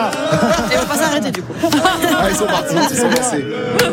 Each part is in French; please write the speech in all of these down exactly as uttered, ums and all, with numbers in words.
voilà. Et on va s'arrêter du coup. Ah, ils sont partis, ils sont passés.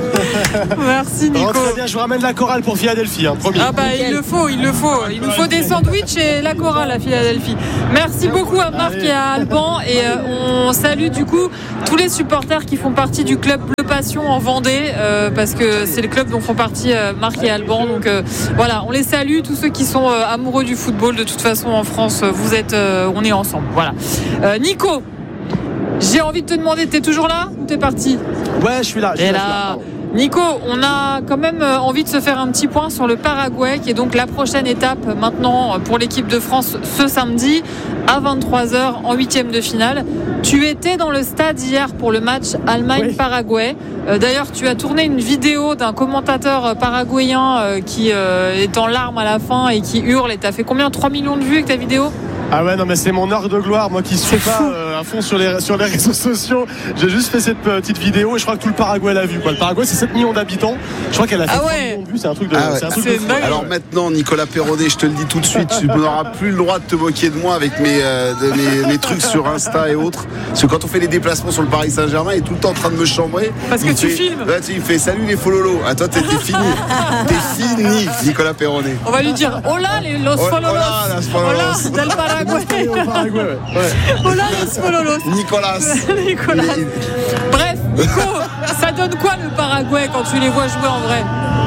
Merci Nico. Alors, très bien, je vous ramène la chorale pour Philadelphie, hein, promis. Ah bah il le faut, il le faut. Il nous faut des sandwichs et la chorale à Philadelphie. Merci beaucoup à Marc et à Alban et euh, on salue du coup tous les supporters qui font partie du club Bleu Passion en Vendée euh, parce que c'est le club dont font partie euh, Marc et Alban. Donc euh, voilà, on les salue, tous ceux qui sont euh, amoureux du football. De toute façon en France, vous êtes, euh, on est ensemble. Voilà. Euh, Nico, j'ai envie de te demander, t'es toujours là ou t'es parti ? Ouais, je suis là. Je suis Et là, là, Nico, on a quand même envie de se faire un petit point sur le Paraguay, qui est donc la prochaine étape maintenant pour l'équipe de France ce samedi à vingt-trois heures en huitième de finale. Tu étais dans le stade hier pour le match Allemagne-Paraguay. Euh, d'ailleurs, tu as tourné une vidéo d'un commentateur paraguayen euh, qui euh, est en larmes à la fin et qui hurle. Et t'as fait combien ? trois millions de vues avec ta vidéo ? Ah ouais, non mais c'est mon heure de gloire, moi qui suis pas euh, à fond sur les, sur les réseaux sociaux. J'ai juste fait cette petite vidéo et je crois que tout le Paraguay l'a vu, quoi. Le Paraguay c'est sept millions d'habitants, je crois qu'elle a fait ah ouais. trois millions de vues, c'est un truc de, Ah ouais. c'est un truc C'est de fou. dingue. Alors maintenant, Nicolas Perronnet, je te le dis tout de suite, tu n'auras plus le droit de te moquer de moi avec mes, euh, de, mes, mes trucs sur Insta et autres. Parce que quand on fait les déplacements sur le Paris Saint-Germain, il est tout le temps en train de me chambrer. Parce il que tu fait, filmes. Ouais, tu, il fait salut les fololos. Ah toi t'es, t'es fini. T'es fini, Nicolas Perronnet. On va lui dire hola les los Hola, fololos. las fololos. Hola del Paraguay. Au Paraguay, ouais. Ouais. Hola los fololos. Nicolas. Nicolas. Il- Bref, Nico, ça donne quoi le Paraguay quand tu les vois jouer en vrai ?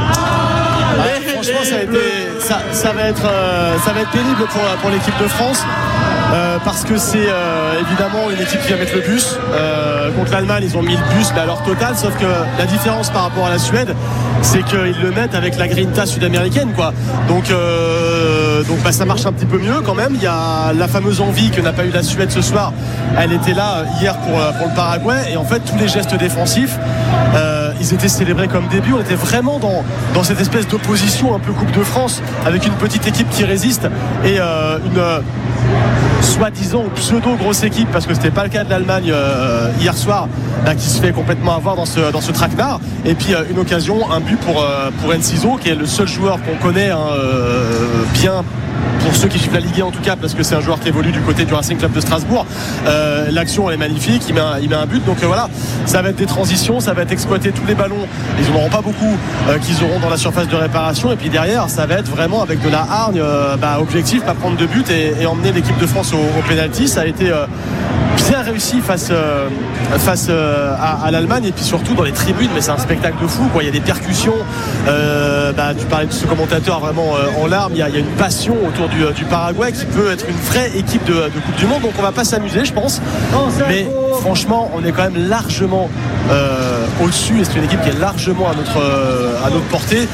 Ouais, franchement, ça, a été, ça, ça, va être, euh, ça va être pénible pour, pour l'équipe de France. Euh, parce que c'est euh, évidemment une équipe qui va mettre le bus. Euh, contre l'Allemagne, ils ont mis le bus mais à leur total. Sauf que la différence par rapport à la Suède, c'est qu'ils le mettent avec la grinta sud-américaine, quoi. Donc, euh, donc bah, ça marche un petit peu mieux quand même. Il y a la fameuse envie que n'a pas eu la Suède ce soir. Elle était là hier pour, pour le Paraguay. Et en fait, tous les gestes défensifs, euh, ils étaient célébrés comme début. On était vraiment dans, dans cette espèce d'opposition un peu Coupe de France avec une petite équipe qui résiste et euh, une euh, soi-disant pseudo grosse équipe, parce que c'était pas le cas de l'Allemagne euh, hier soir, là, qui se fait complètement avoir dans ce, dans ce traquenard. Et puis euh, une occasion, un but pour, euh, pour Enciso, qui est le seul joueur qu'on connaît hein, euh, bien pour ceux qui suivent la Ligue un en tout cas, parce que c'est un joueur qui évolue du côté du Racing Club de Strasbourg. Euh, l'action elle est magnifique, il met un, il met un but, donc euh, voilà, ça va être des transitions, ça va être exploiter tous les ballons, ils n'en auront pas beaucoup euh, qu'ils auront dans la surface de réparation, et puis derrière ça va être vraiment avec de la hargne, euh, bah, objectif, pas prendre de but et, et emmener l'équipe de France au, au pénalty. Ça a été euh, bien réussi face, euh, face euh, à, à l'Allemagne, et puis surtout dans les tribunes, mais c'est un spectacle de fou, quoi. Il y a des percussions, euh, bah, tu parlais de ce commentateur vraiment euh, en larmes, il y, a, il y a une passion autour du, du Paraguay qui peut être une vraie équipe de, de Coupe du Monde, donc on va pas s'amuser je pense, mais franchement on est quand même largement euh, au-dessus, et c'est une équipe qui est largement à notre, euh, à notre portée.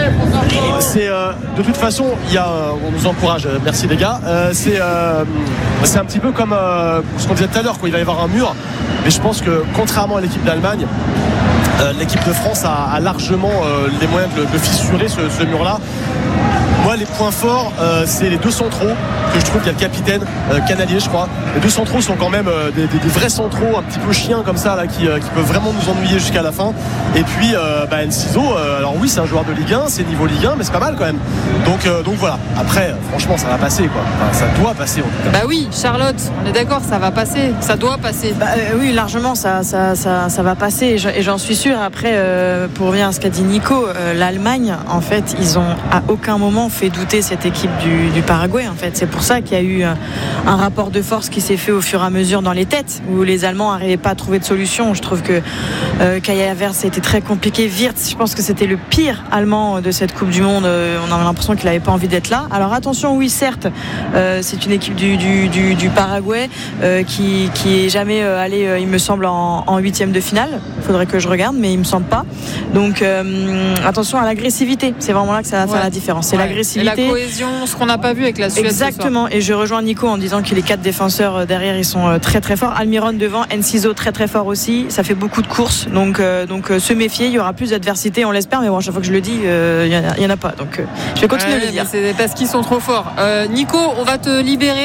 C'est, euh, de toute façon il y a, on nous encourage, merci les gars, euh, c'est, euh, c'est un petit peu comme euh, ce qu'on disait tout à l'heure, quoi. Il va y avoir un mur, mais je pense que contrairement à l'équipe d'Allemagne, euh, l'équipe de France a, a largement euh, les moyens de, de fissurer ce, ce mur-là. Moi, les points forts, euh, c'est les deux centraux, que je trouve qu'il y a le capitaine, euh, Canalier, je crois. Les deux centraux sont quand même euh, des, des, des vrais centraux, un petit peu chiens comme ça, là, qui, euh, qui peuvent vraiment nous ennuyer jusqu'à la fin. Et puis, euh, bah, Enciso, euh, alors oui, c'est un joueur de Ligue un, c'est niveau Ligue un, mais c'est pas mal quand même. Donc, euh, donc voilà. Après, franchement, ça va passer, quoi. Enfin, ça doit passer, en tout cas. Bah oui, Charlotte, on est d'accord, ça va passer, ça doit passer. Bah, euh, oui, largement, ça, ça, ça, ça va passer, et, je, et j'en suis sûr. Après, euh, pour revenir à ce qu'a dit Nico, euh, l'Allemagne, en fait, ils ont à aucun moment fait douter cette équipe du, du Paraguay. En fait, c'est pour ça qu'il y a eu un, un rapport de force qui s'est fait au fur et à mesure dans les têtes, où les Allemands n'arrivaient pas à trouver de solution. Je trouve que euh, Kai Havertz, c'était très compliqué. Wirtz, je pense que c'était le pire Allemand de cette Coupe du Monde. Euh, on avait l'impression qu'il n'avait pas envie d'être là. Alors attention, oui, certes, euh, c'est une équipe du, du, du, du Paraguay euh, qui, qui est jamais euh, allée, euh, il me semble, en, en huitième de finale. Il faudrait que je regarde, mais il me semble pas. Donc euh, attention à l'agressivité. C'est vraiment là que ça va faire Ouais. la différence. C'est Ouais. l'agressivité. Et la cohésion, ce qu'on n'a pas vu avec la Suède. Exactement, et je rejoins Nico en disant que les quatre défenseurs derrière ils sont très très forts. Almiron devant, Enciso très très fort aussi. Ça fait beaucoup de courses, donc, euh, donc euh, se méfier. Il y aura plus d'adversité, on l'espère, mais bon, à chaque fois que je le dis, il euh, n'y en, en a pas. Donc euh, je vais continuer ouais, à le dire. C'est parce qu'ils sont trop forts. Euh, Nico, on va te libérer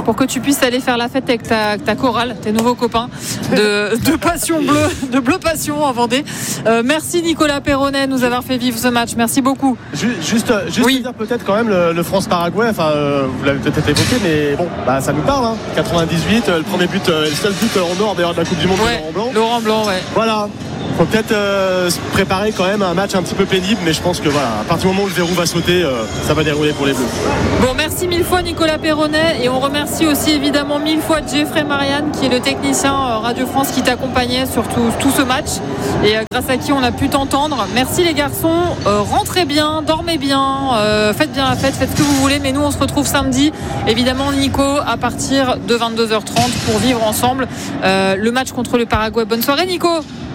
pour que tu puisses aller faire la fête avec ta, ta chorale, tes nouveaux copains de, de Passion Bleue, de Bleu Passion en Vendée. Euh, merci Nicolas Perronnet de nous avoir fait vivre ce match. Merci beaucoup. Juste, juste oui. dire peut-être quand même le, le France-Paraguay, enfin, euh, vous l'avez peut-être évoqué, mais bon, bah, ça nous parle. Hein. quatre-vingt-dix-huit, euh, le premier but, euh, le seul but en or d'ailleurs de la Coupe du Monde, ouais, Laurent Blanc. Laurent Blanc, ouais. Voilà. Faut peut-être euh, se préparer quand même à un match un petit peu pénible, mais je pense que voilà, à partir du moment où le verrou va sauter, euh, ça va dérouler pour les Bleus. Bon, merci mille fois Nicolas Perronnet, et on remercie aussi évidemment mille fois Jeffrey Marianne, qui est le technicien Radio France qui t'accompagnait sur tout, tout ce match, et euh, grâce à qui on a pu t'entendre. Merci les garçons, euh, rentrez bien, dormez bien, euh, faites bien la fête, faites ce que vous voulez, mais nous on se retrouve samedi, évidemment Nico, à partir de vingt-deux heures trente pour vivre ensemble euh, le match contre le Paraguay. Bonne soirée Nico.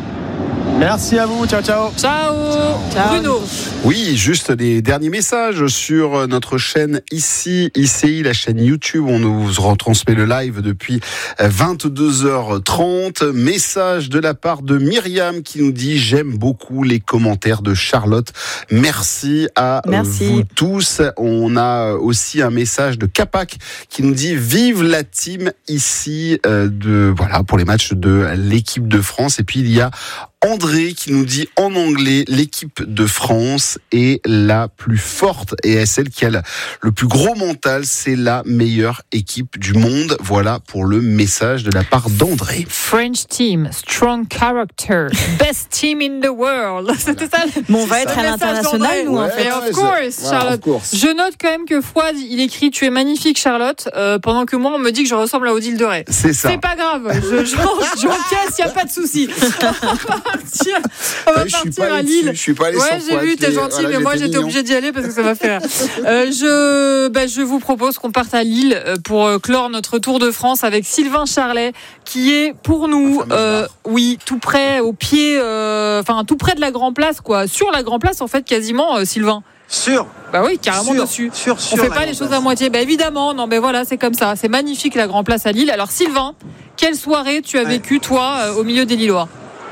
Merci à vous, ciao ciao. Ciao, ciao. Bruno. Oui, juste des derniers messages sur notre chaîne ici, I C I, la chaîne YouTube. On nous retransmet le live depuis vingt-deux heures trente. Message de la part de Myriam qui nous dit: j'aime beaucoup les commentaires de Charlotte. Merci à Merci. vous tous. On a aussi un message de Capac qui nous dit: vive la team ici de voilà pour les matchs de l'équipe de France. Et puis il y a André qui nous dit en anglais: l'équipe de France est la plus forte et celle qui a le plus gros mental, c'est la meilleure équipe du monde. Voilà pour le message de la part d'André. French team, strong character, best team in the world. C'était ça. Bon, on va être à l'international, nous, ouais, en fait. Et of course, Charlotte. Ouais, of course. Je note quand même que Fouad, il écrit: tu es magnifique, Charlotte, euh, pendant que moi, on me dit que je ressemble à Odile de Ray. C'est ça. C'est pas grave. Je, je, j'encaisse, il n'y a pas de souci. Partir, on va je partir suis pas à Lille. Je suis pas allé Ouais, sans j'ai foi, vu, t'es qui est- gentil, voilà, mais moi j'étais j'étais mignon. obligée d'y aller parce que ça m'a fait rire. Euh, je, ben, je vous propose qu'on parte à Lille euh, pour euh, clore notre Tour de France avec Sylvain Charlet, qui est pour nous, euh, oui, tout près, au pied, euh, enfin tout près de la Grand Place, quoi, sur la Grand Place en fait, quasiment, euh, Sylvain. Sûr. Bah oui, carrément Sûr, dessus. sûr, sûr, On fait la pas les Grand choses Place. à moitié. Bah évidemment, non, mais voilà, c'est comme ça. C'est magnifique la Grand Place à Lille. Alors Sylvain, quelle soirée tu as Ouais. vécu toi euh, au milieu des Lillois?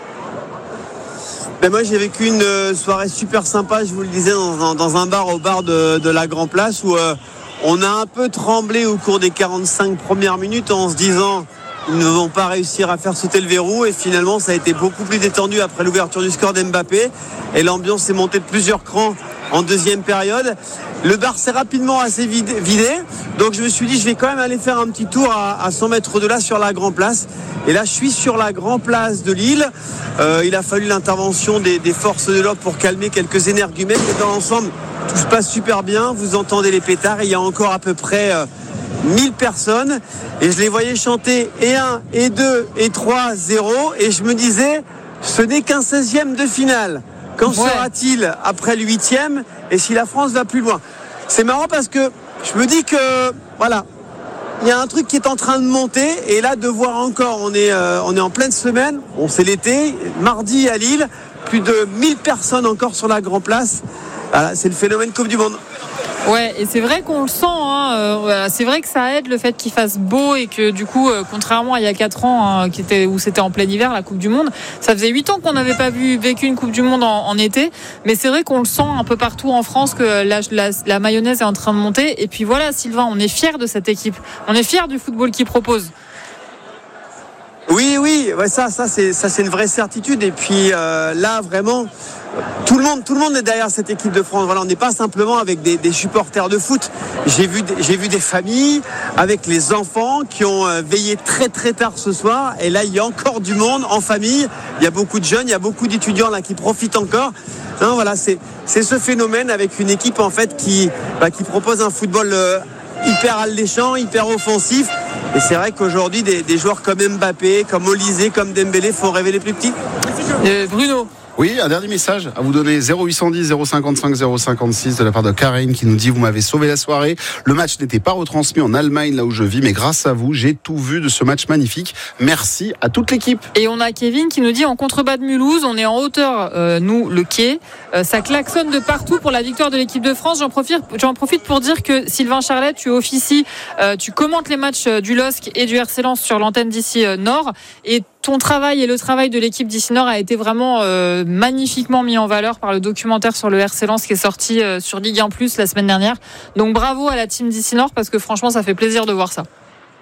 Ben moi j'ai vécu une euh, soirée super sympa, je vous le disais, dans, dans, dans un bar au bar de, de la Grand Place où euh, on a un peu tremblé au cours des quarante-cinq premières minutes en se disant ils ne vont pas réussir à faire sauter le verrou, et finalement ça a été beaucoup plus détendu après l'ouverture du score d'Mbappé et l'ambiance s'est montée de plusieurs crans en deuxième période. Le bar s'est rapidement assez vidé, vidé, donc je me suis dit je vais quand même aller faire un petit tour à, à cent mètres de là sur la Grand Place. Et là je suis sur la Grand Place de Lille. Euh, il a fallu l'intervention des, des forces de l'ordre pour calmer quelques énergumènes, mais dans l'ensemble tout se passe super bien. Vous entendez les pétards, et il y a encore à peu près euh, mille personnes et je les voyais chanter et un, et deux, et trois, zéro, et je me disais ce n'est qu'un seizième de finale. Qu'en Ouais. sera-t-il après le huitième, et si la France va plus loin? C'est marrant parce que je me dis que voilà, il y a un truc qui est en train de monter, et là de voir encore, on est, euh, on est en pleine semaine, on sait l'été, mardi à Lille, plus de mille personnes encore sur la Grand Place. Voilà, c'est le phénomène Coupe du Monde. Ouais, et c'est vrai qu'on le sent, hein, euh, voilà, c'est vrai que ça aide le fait qu'il fasse beau, et que du coup, euh, contrairement à il y a quatre ans, hein, qui était, où c'était en plein hiver, la Coupe du Monde, ça faisait huit ans qu'on n'avait pas vu, vécu une Coupe du Monde en, en été, mais c'est vrai qu'on le sent un peu partout en France que la, la, la mayonnaise est en train de monter. Et puis voilà, Sylvain, on est fiers de cette équipe, on est fiers du football qu'il propose. Oui, oui, ouais, ça, ça c'est, ça c'est une vraie certitude. Et puis euh, là, vraiment, tout le monde, tout le monde est derrière cette équipe de France. Voilà, on n'est pas simplement avec des, des supporters de foot. J'ai vu, des, j'ai vu des familles avec les enfants qui ont euh, veillé très très tard ce soir. Et là, il y a encore du monde en famille. Il y a beaucoup de jeunes, il y a beaucoup d'étudiants là qui profitent encore. Non, voilà, c'est, c'est ce phénomène avec une équipe en fait qui, bah, qui propose un football euh, hyper alléchant, hyper offensif. Et c'est vrai qu'aujourd'hui, des, des joueurs comme Mbappé, comme Olysée, comme Dembélé font rêver les plus petits. Euh, Bruno. Oui, un dernier message à vous donner, zéro huit cent dix, zéro cinquante-cinq, zéro cinquante-six, de la part de Karine qui nous dit: vous m'avez sauvé la soirée. Le match n'était pas retransmis en Allemagne, là où je vis, mais grâce à vous, j'ai tout vu de ce match magnifique. Merci à toute l'équipe. Et on a Kevin qui nous dit: en contrebas de Mulhouse, on est en hauteur, euh, nous, le quai. Euh, ça klaxonne de partout pour la victoire de l'équipe de France. J'en profite, j'en profite pour dire que Sylvain Charlet, tu officies, euh, tu commentes les matchs du L O S C et du R C Lens sur l'antenne d'ici euh, Nord. Et ton travail et le travail de l'équipe d'ici Nord a été vraiment euh, magnifiquement mis en valeur par le documentaire sur le R C Lens qui est sorti euh, sur Ligue un plus la semaine dernière. Donc bravo à la team d'ici Nord, parce que franchement, ça fait plaisir de voir ça.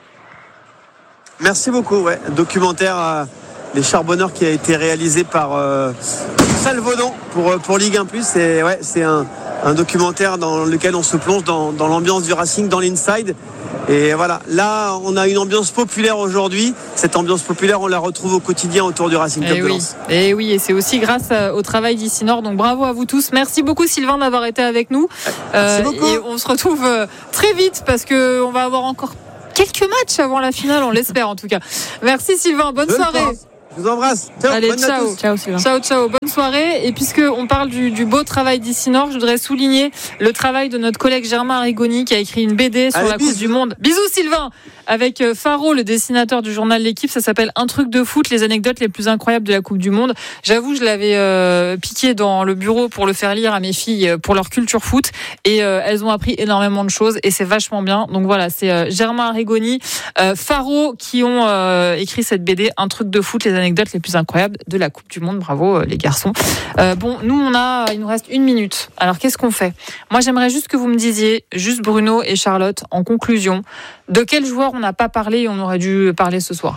Merci beaucoup. Ouais. Documentaire euh, Les Charbonneurs qui a été réalisé par euh, Salvaudon pour, pour Ligue un plus. Et, ouais, c'est un, un documentaire dans lequel on se plonge dans, dans l'ambiance du Racing, dans l'inside. Et voilà, là on a une ambiance populaire aujourd'hui. Cette ambiance populaire, on la retrouve au quotidien autour du Racing Club de Lens. Et oui, et c'est aussi grâce au travail d'Ici Nord. Donc bravo à vous tous. Merci beaucoup Sylvain d'avoir été avec nous. Merci euh, beaucoup. Et on se retrouve très vite parce que on va avoir encore quelques matchs avant la finale, on l'espère en tout cas. Merci Sylvain, bonne, bonne soirée. Chance. Je vous embrasse. Ciao. Allez, bonne ciao. Ciao, Sylvain. Ciao, ciao. Bonne soirée. Et puisque on parle du, du beau travail d'Ici Nord, je voudrais souligner le travail de notre collègue Germain Arrigoni qui a écrit une B D sur Allez, la bisous. Coupe du Monde. Bisous Sylvain. Avec Faro, le dessinateur du journal L'Équipe, ça s'appelle Un truc de foot, les anecdotes les plus incroyables de la Coupe du Monde. J'avoue, je l'avais euh, piqué dans le bureau pour le faire lire à mes filles pour leur culture foot et euh, elles ont appris énormément de choses et c'est vachement bien. Donc voilà, c'est euh, Germain Arrigoni, euh, Faro qui ont euh, écrit cette B D Un truc de foot, les anecdotes les plus incroyables de la Coupe du Monde. Bravo euh, les garçons. Euh, bon, nous on a, il nous reste une minute. Alors qu'est-ce qu'on fait ? Moi j'aimerais juste que vous me disiez, juste Bruno et Charlotte, en conclusion, de quel joueur on n'a pas parlé et on aurait dû parler ce soir.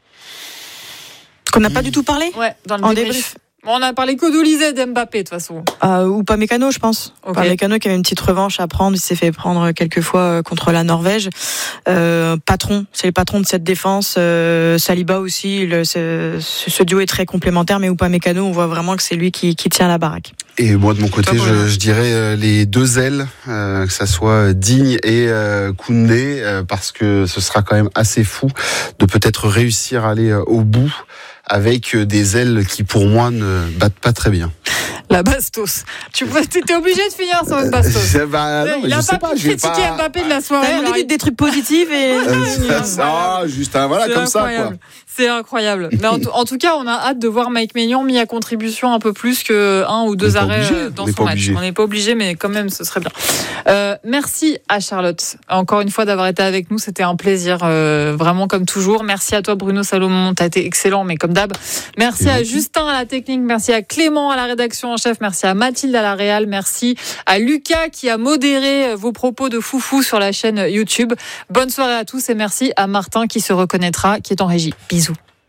Qu'on n'a pas du tout parlé ? Ouais, dans le en débrief. débrief. On a parlé que d'Olysée et d'Mbappé de toute façon. Euh, ou pas Mécano, je pense. Okay. Pas Mécano qui avait une petite revanche à prendre. Il s'est fait prendre quelques fois contre la Norvège. Euh, patron, c'est le patron de cette défense. Euh, Saliba aussi. Le, ce, ce duo est très complémentaire, mais ou pas Mécano, on voit vraiment que c'est lui qui, qui tient la baraque. Et moi de mon côté, je, je dirais euh, les deux ailes, euh, que ça soit Digne et euh, Koundé, euh, parce que ce sera quand même assez fou de peut-être réussir à aller euh, au bout avec des ailes qui pour moi ne battent pas très bien. La Bastos. Tu étais obligé de finir sur une Bastos. Euh, bah, non, il a je pas sais pas, pu je vais critiquer pas... Mbappé de la soirée. T'as demandé des trucs positifs et Euh, ça, juste un voilà c'est comme incroyable. ça quoi. C'est incroyable. Mais en, t- en tout cas, on a hâte de voir Mike Maignan mis à contribution un peu plus que un ou deux arrêts obligé, dans on est son pas match. obligé. On n'est pas obligé, mais quand même, ce serait bien. Euh, merci à Charlotte encore une fois d'avoir été avec nous. C'était un plaisir, euh, vraiment comme toujours. Merci à toi Bruno Salomon, t'as été excellent, mais comme d'hab. Merci à Justin à la technique, merci à Clément à la rédaction en chef, merci à Mathilde à la réal, merci à Lucas qui a modéré vos propos de foufou sur la chaîne YouTube. Bonne soirée à tous et merci à Martin qui se reconnaîtra, qui est en régie. Bisous.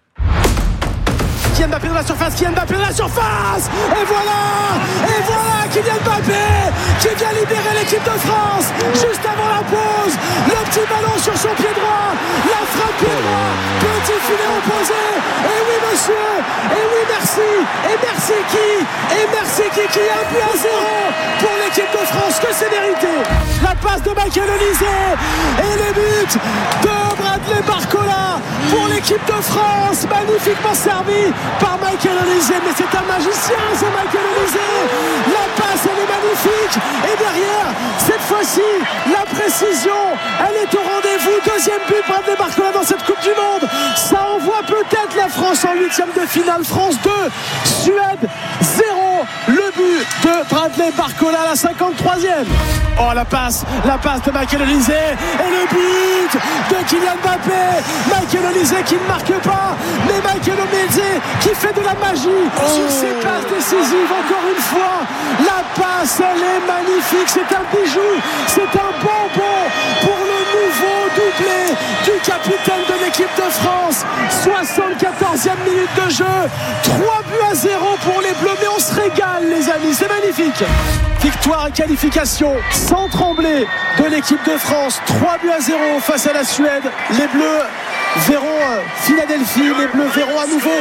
Kylian Mbappé dans la surface, Kylian Mbappé dans la surface, et voilà, et voilà Kylian Mbappé qui vient libérer l'équipe de France juste avant la pause. Le petit ballon sur son pied droit, la frappe pied droit, petit filet opposé. Et oui monsieur, et oui merci, et merci qui, et merci qui, qui a un but à zéro pour l'équipe de France, que c'est mérité. La passe de Michael Olise et les buts de Bradley Barcola pour l'équipe de France, magnifiquement servi par Michael Olise, mais c'est un magicien ce Michael Olise. La passe elle est magnifique et derrière cette fois-ci la précision elle est au rendez-vous. Deuxième but Bradley Barcola dans cette Coupe du Monde, ça envoie peut-être la France en huitième de finale. France deux, Suède zéro. Le but de Bradley Barcola à la cinquante-troisième. Oh la passe, la passe de Michael Olise et le but de Kylian Mbappé. Michael Olise qui ne marque pas, mais Michael Olise qui fait de la magie oh. sur ses passes décisives. Encore une fois, la passe elle est magnifique, c'est un bijou, c'est un bonbon pour le nouveau doublé du capitaine de l'équipe de France. soixante-quatorzième minute de jeu, trois buts à zéro pour les Bleus, mais on se régale les amis, c'est magnifique. Victoire et qualification sans trembler de l'équipe de France, trois buts à zéro face à la Suède. Les Bleus verront Philadelphie, les Bleus verront à nouveau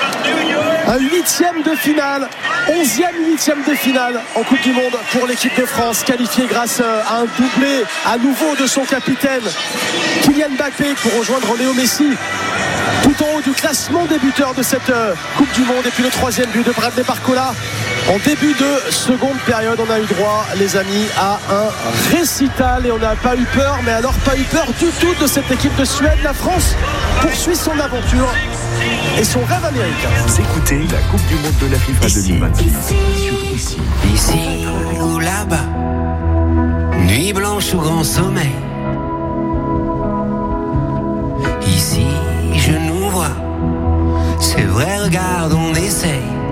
un huitième de finale, onzième huitième de finale en Coupe du Monde pour l'équipe de France, qualifiée grâce à un doublé à nouveau de son capitaine Kylian Mbappé pour rejoindre Léo Messi tout en haut du classement des buteurs de cette Coupe du Monde. Et puis le troisième but de Bradley Barcola en début de seconde période. On a eu droit les amis à un récital et on n'a pas eu peur, mais alors pas eu peur du tout de cette équipe de Suède. La France poursuit son aventure et son rêve américain. Vous écoutez la Coupe du Monde de la FIFA ici, deux mille vingt-six sur ici. Ici ou là-bas, nuit blanche ou grand sommeil. Ici je nous vois, c'est vrai, regarde, on essaye.